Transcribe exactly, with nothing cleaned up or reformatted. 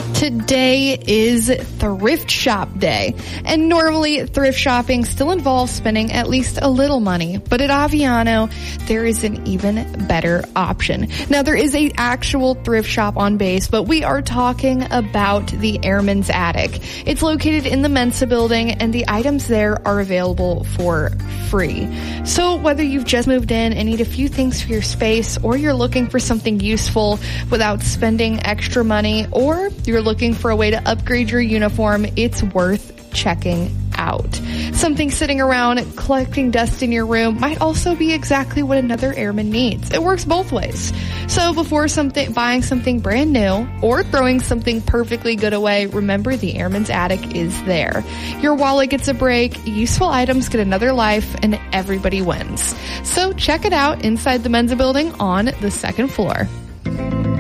Today is Thrift Shop Day, and normally thrift shopping still involves spending at least a little money, but at Aviano, there is an even better option. Now, there is a actual thrift shop on base, but we are talking about the Airman's Attic. It's located in the Mensa building, and the items there are available for free. So whether you've just moved in and need a few things for your space, or you're looking for something useful without spending extra money, or you're looking for a way to upgrade your uniform, it's worth checking out. Something sitting around collecting dust in your room might also be exactly what another airman needs. It works both ways. So before something, buying something brand new or throwing something perfectly good away, remember the Airman's Attic is there. Your wallet gets a break, useful items get another life, and everybody wins. So check it out inside the Mensa building on the second floor.